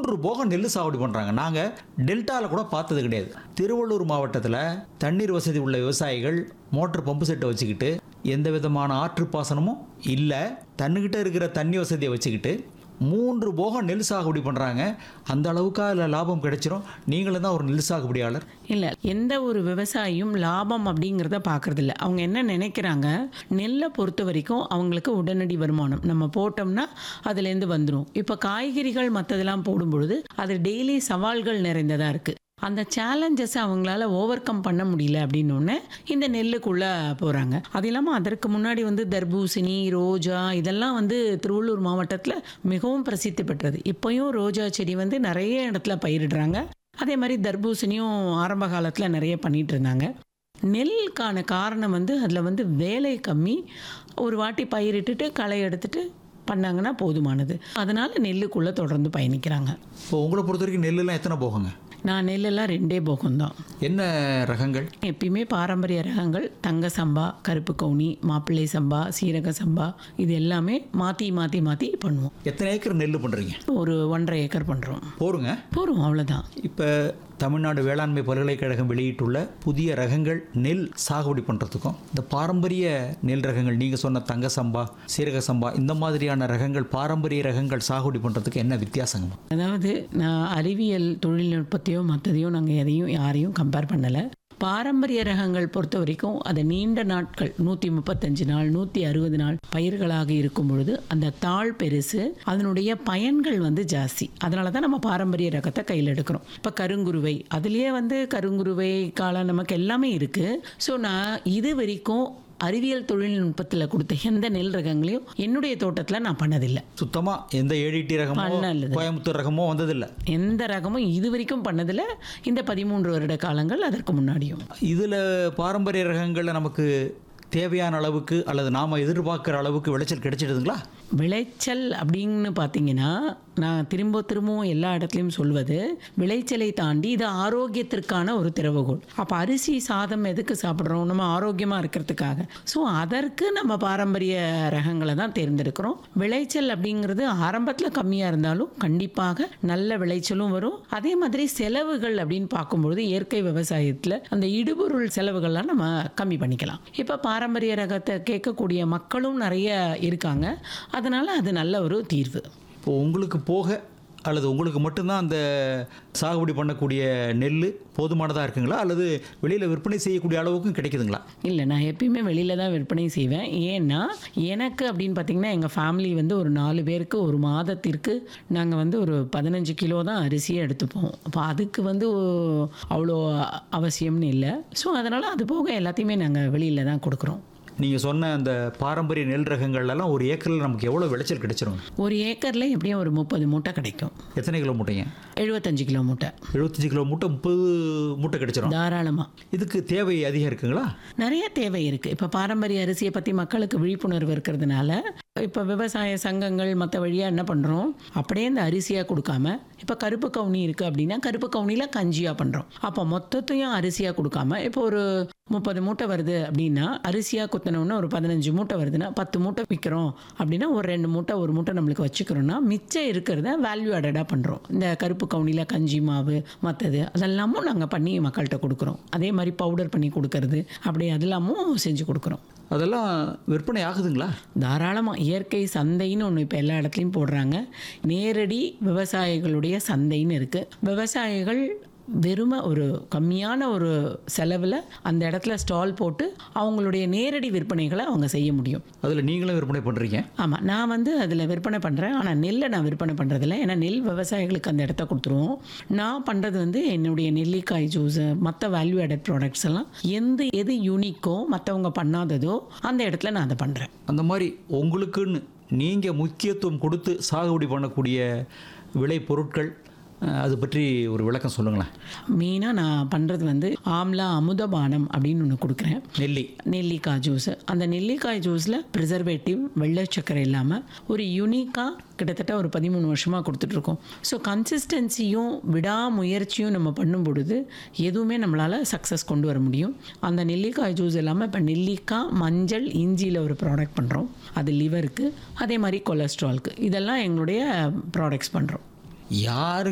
3 போகம் நெல் சாகுபடி பண்ணுறாங்க. நாங்கள் டெல்டாவில் கூட பார்த்தது கிடையாது. திருவள்ளூர் மாவட்டத்தில் தண்ணீர் வசதி உள்ள விவசாயிகள் மோட்டர் பம்பு செட்டை வச்சுக்கிட்டு எந்த விதமான ஆற்று பாசனமும் இல்லை, தன்னுக்கிட்ட இருக்கிற தண்ணி வசதியை வச்சுக்கிட்டு 3 போகம் நெல் சாகுபடி பண்ணுறாங்க. அந்த அளவுக்கு அதில் லாபம் கிடைச்சிரும். நீங்களும் தான் ஒரு நெல் சாகுபடியாளர். இல்லை, எந்த ஒரு விவசாயியும் லாபம் அப்படிங்கிறத பார்க்குறதில்ல. அவங்க என்ன நினைக்கிறாங்க, நெல்லை பொறுத்த வரைக்கும் அவங்களுக்கு உடனடி வருமானம் நம்ம போட்டோம்னா அதுலேருந்து வந்துடும். இப்போ காய்கறிகள் மற்றதெல்லாம் போடும்பொழுது அது டெய்லி சவால்கள் நிறைந்ததாக இருக்குது. அந்த சேலஞ்சஸை அவங்களால ஓவர் கம் பண்ண முடியல அப்படின்னோடனே இந்த நெல்லுக்குள்ளே போகிறாங்க. அது இல்லாமல் அதற்கு முன்னாடி தர்பூசணி, ரோஜா இதெல்லாம் திருவள்ளூர் மாவட்டத்தில் மிகவும் பிரசித்தி பெற்றது. இப்போயும் ரோஜா செடி நிறைய இடத்துல பயிரிடுறாங்க. அதே மாதிரி தர்பூசணியும் ஆரம்ப காலத்தில் நிறைய பண்ணிகிட்டு இருந்தாங்க. நெல்லுக்கான காரணம் அதில் வேலை கம்மி. ஒரு வாட்டி பயிரிட்டுட்டு களை எடுத்துட்டு பண்ணாங்கன்னா போதுமானது. அதனால் நெல்லுக்குள்ளே தொடர்ந்து பயணிக்கிறாங்க. இப்போ உங்களை பொறுத்த வரைக்கும் நெல்லுலாம் எத்தனை போகங்க? நான் நெல்லெல்லாம் 2 போகம்தான். என்ன ரகங்கள்? எப்பயுமே பாரம்பரிய ரகங்கள் தங்க சம்பா, கருப்பு கவுனி, மாப்பிள்ளை சம்பா, சீரக சம்பா, இது எல்லாமே மாற்றி மாற்றி மாற்றி பண்ணுவோம். எத்தனை ஏக்கர் நெல் பண்ணுறீங்க? ஒரு 1.5 ஏக்கர் பண்ணுறோம். போரும் அவ்வளோதான். இப்போ தமிழ்நாடு வேளாண்மை பல்கலைக்கழகம் வெளியிட்டுள்ள புதிய ரகங்கள் நெல் சாகுபடி பண்ணுறதுக்கும் இந்த பாரம்பரிய நெல் ரகங்கள் நீங்கள் சொன்ன தங்க சம்பா, சீரக சம்பா இந்த மாதிரியான ரகங்கள் பாரம்பரிய ரகங்கள் சாகுபடி பண்ணுறதுக்கு என்ன வித்தியாசங்க? அதாவது நான் அறிவியல் தொழில்நுட்பத்தையோ மற்றதையோ நாங்கள் யாரையும் கம்பேர் பண்ணலை. பாரம்பரிய ரகங்கள் பொறுத்த வரைக்கும் அது நீண்ட நாட்கள் 135 நாள் 160 நாள் பயிர்களாக இருக்கும் பொழுது அந்த தாழ் பெருசு, அதனுடைய பயன்கள் ஜாஸ்தி. அதனால தான் நம்ம பாரம்பரிய ரகத்தை கையில் எடுக்கிறோம். இப்போ கருங்குருவை, அதுலேயே கருங்குருவை காலம் நமக்கு எல்லாமே இருக்குது. ஸோ நான் இது வரைக்கும் அறிவியல் தொழில்நுட்பத்தில் கொடுத்த எந்த நெல் ரகங்களையும் என்னுடைய தோட்டத்தில் நான் பண்ணதில்லை. சுத்தமாக எந்த ஏடிடி ரகமோ கோயம்புத்தூர் ரகமோ வந்ததில்லை. எந்த ரகமும் இது வரைக்கும் பண்ணதில்லை. இந்த 13 வருட காலங்கள் அதற்கு முன்னாடியும். இதில் பாரம்பரிய ரகங்களில் நமக்கு தேவையான அளவுக்கு அல்லது நாம் எதிர்பார்க்குற அளவுக்கு விளைச்சல் கிடைச்சிடுதுங்களா? விளைச்சல் அப்படின்னு பார்த்தீங்கன்னா நான் திரும்பவும் எல்லா இடத்துலையும் சொல்வது, விளைச்சலை தாண்டி இது ஆரோக்கியத்திற்கான ஒரு திறவுகோல். அப்போ அரிசி சாதம் எதுக்கு சாப்பிட்றோம்? நம்ம ஆரோக்கியமாக இருக்கிறதுக்காக. ஸோ அதற்கு நம்ம பாரம்பரிய ரகங்களை தான் தேர்ந்தெடுக்கிறோம். விளைச்சல் அப்படிங்கிறது ஆரம்பத்தில் கம்மியாக இருந்தாலும் கண்டிப்பாக நல்ல விளைச்சலும் வரும். அதே மாதிரி செலவுகள் அப்படின்னு பார்க்கும்பொழுது இயற்கை விவசாயத்தில் அந்த இடுபொருள் செலவுகள்லாம் நம்ம கம்மி பண்ணிக்கலாம். இப்போ பாரம்பரிய ரகத்தை கேட்கக்கூடிய மக்களும் நிறைய இருக்காங்க. அதனால் அது நல்ல ஒரு தீர்வு. இப்போ உங்களுக்கு போக அல்லது உங்களுக்கு மட்டும்தான் அந்த சாகுபடி பண்ணக்கூடிய நெல் போதுமானதாக இருக்குங்களா, அல்லது வெளியில் விற்பனை செய்யக்கூடிய அளவுக்கும் கிடைக்குதுங்களா? இல்லை, நான் எப்பயுமே வெளியில் தான் விற்பனை செய்வேன். ஏன்னா எனக்கு அப்படின்னு பார்த்திங்கன்னா எங்கள் ஃபேமிலி ஒரு 4 பேருக்கு ஒரு மாதத்திற்கு நாங்கள் ஒரு 15 கிலோ தான் அரிசியை எடுத்துப்போம். அப்போ அதுக்கு அவ்வளோ அவசியம்னு இல்லை. ஸோ அதனால் அது போக எல்லாத்தையுமே நாங்கள் வெளியில் தான் கொடுக்குறோம். நீங்கள் சொன்ன அந்த பாரம்பரிய நெல் ரகங்கள்லாம் ஒரு ஏக்கரில் நமக்கு எவ்வளோ விளைச்சல் கிடைச்சிரும்? ஒரு ஏக்கரில் எப்படியும் ஒரு 30 மூட்டை கிடைக்கும். எத்தனை கிலோ மூட்டைங்க? 75 கிலோ மூட்டை. 75 கிலோ மூட்டை 30 மூட்டை கிடைச்சிரும் தாராளமாக. இதுக்கு தேவை அதிகம் இருக்குங்களா? நிறைய தேவை இருக்குது. இப்போ பாரம்பரிய அரிசியை பற்றி மக்களுக்கு விழிப்புணர்வு இருக்கிறதுனால இப்போ விவசாய சங்கங்கள் மற்ற வழியாக என்ன பண்ணுறோம், அப்படியே இந்த அரிசியாக கொடுக்காம இப்போ கருப்பு கவுனி இருக்குது அப்படின்னா கருப்பு கவுனியில் கஞ்சியாக பண்ணுறோம். அப்போ மொத்தத்தையும் அரிசியாக கொடுக்காம இப்போ ஒரு 30 மூட்டை வருது அப்படின்னா அரிசியாக குத்தினோன்னா ஒரு 15 மூட்டை வருதுன்னா 10 மூட்டை விற்கிறோம் அப்படின்னா ஒரு 2 மூட்டை 1 மூட்டை நம்மளுக்கு வச்சுக்கிறோன்னா மிச்சம் இருக்கிறத வேல்யூ ஆடடாக பண்ணுறோம். இந்த கருப்பு கவுனியில் கஞ்சி மாவு மற்றது அதெல்லாமும் நாங்கள் பண்ணி மக்கள்கிட்ட கொடுக்குறோம். அதே மாதிரி பவுடர் பண்ணி கொடுக்கறது அப்படி அதெல்லாமும் செஞ்சு கொடுக்குறோம். அதெல்லாம் விற்பனை ஆகுதுங்களா? தாராளமாக. இயற்கை சந்தைன்னு ஒன்று இப்போ எல்லா இடத்துலையும் போடுறாங்க. நேரடி விவசாயிகளுடைய சந்தைன்னு இருக்குது. விவசாயிகள் வெறுமை ஒரு கம்மியான ஒரு செலவில் அந்த இடத்துல ஸ்டால் போட்டு அவங்களுடைய நேரடி விற்பனைகளை அவங்க செய்ய முடியும். அதில் நீங்களும் விற்பனை பண்ணுறீங்க? ஆமாம், நான் அதில் விற்பனை பண்ணுறேன். ஆனால் நெல்லை நான் விற்பனை பண்ணுறதில்ல. ஏன்னா நெல் விவசாயிகளுக்கு அந்த இடத்த கொடுத்துருவோம். நான் பண்ணுறது என்னுடைய நெல்லிக்காய் ஜூஸு மற்ற வேல்யூ ஆடட் ப்ராடக்ட்ஸ் எல்லாம் எது யூனிக்கோ மற்றவங்க பண்ணாததோ அந்த இடத்துல நான் அதை பண்ணுறேன். அந்த மாதிரி உங்களுக்குன்னு நீங்கள் முக்கியத்துவம் கொடுத்து சாகுபடி பண்ணக்கூடிய விளை பொருட்கள் அது பற்றி ஒரு விளக்கம் சொல்லுங்களேன். மெயினாக நான் பண்ணுறது ஆம்லா அமுதபானம் அப்படின்னு ஒன்று கொடுக்குறேன். நெல்லிக்காய் ஜூஸு. அந்த நெல்லிக்காய் ஜூஸில் ப்ரிசர்வேட்டிவ் வெள்ளை சக்கரை இல்லாமல் ஒரு யூனிக்காக கிட்டத்தட்ட ஒரு 13 வருஷமாக கொடுத்துட்ருக்கோம். ஸோ கன்சிஸ்டன்சியும் விடாமுயற்சியும் நம்ம பண்ணும் பொழுது எதுவுமே நம்மளால் சக்ஸஸ் கொண்டு வர முடியும். அந்த நெல்லிக்காய் ஜூஸ் இல்லாமல் இப்போ நெல்லிக்காய் மஞ்சள் இஞ்சியில் ஒரு ப்ராடக்ட் பண்ணுறோம். அது லிவருக்கு, அதே மாதிரி கொலஸ்ட்ரால்க்கு, இதெல்லாம் எங்களுடைய ப்ராடக்ட்ஸ் பண்ணுறோம். யாரு